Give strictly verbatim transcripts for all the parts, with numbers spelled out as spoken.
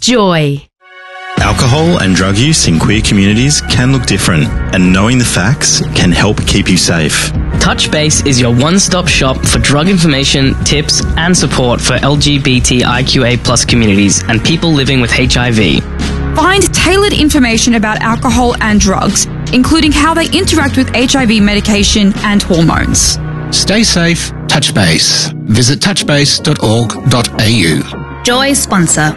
Joy. Alcohol and drug use in queer communities can look different, and knowing the facts can help keep you safe. Touch Base is your one-stop shop for drug information, tips, and support for L G B T I Q A plus communities and people living with H I V. Find tailored information about alcohol and drugs, including how they interact with H I V medication and hormones. Stay safe, Touch Base. Visit touch base dot org dot a u. Joy sponsor.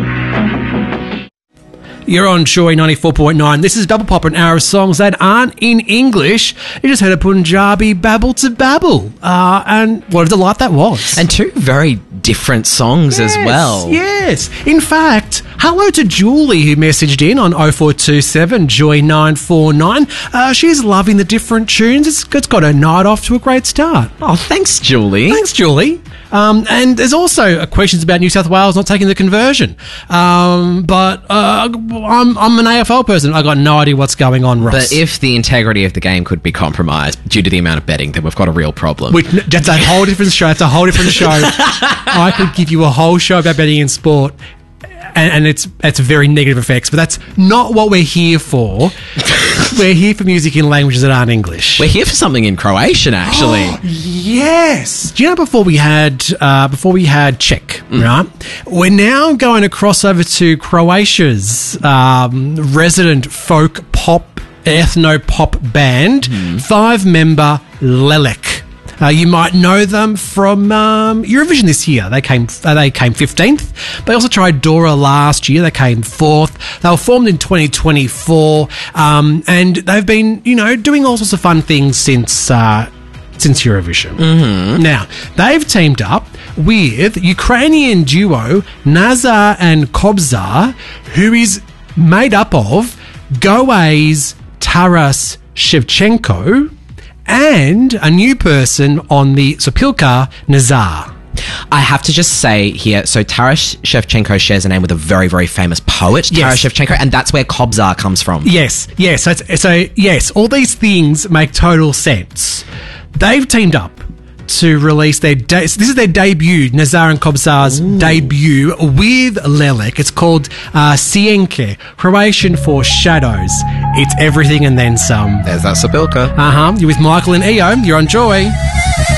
You're on Joy ninety-four point nine. This is Double Pop, an hour of songs that aren't in English. You just heard a Punjabi babble to babble. Uh, and what a delight that was. And two very different songs yes, as well. Yes. In fact, hello to Julie, who messaged in on oh four two seven Joy nine four nine. Uh, she's loving the different tunes. It's, it's got her night off to a great start. Oh, thanks, Julie. Thanks, Julie. Um, and there's also questions about New South Wales not taking the conversion. Um, but uh, I'm, I'm an A F L person. I got no idea what's going on, Ross. But if the integrity of the game could be compromised due to the amount of betting, then we've got a real problem. Which, that's a whole different show. That's a whole different show. I could give you a whole show about betting in sport. And, and it's it's very negative effects, but that's not what we're here for. We're here for music in languages that aren't English. We're here for something in Croatian, actually. Oh, yes. Do you know before we had uh, before we had Czech, mm. right? We're now going to cross over to Croatia's um, resident folk pop, ethno pop band, mm. five-member Lelek. Uh, you might know them from um, Eurovision this year. They came uh, they came fifteenth. They also tried Dora last year. They came fourth. They were formed in twenty twenty-four, um, and they've been, you know, doing all sorts of fun things since uh, since Eurovision. Mm-hmm. Now, they've teamed up with Ukrainian duo Nazar and Kobzar, who is made up of Goa's Taras Shevchenko and a new person on the Sopilka, Nazar. I have to just say here, so Taras Shevchenko shares a name with a very, very famous poet, Yes. Taras Shevchenko, and that's where Kobzar comes from. Yes, yes. So, it's, so, yes, all these things make total sense. They've teamed up to release their... De- so this is their debut, Nazar and Kobzar's Ooh. debut with Lelek. It's called uh, Sienke, Croatian for shadows. It's everything and then some. There's that Sopilka. Uh-huh. You're with Michael and E O. You're on Joy.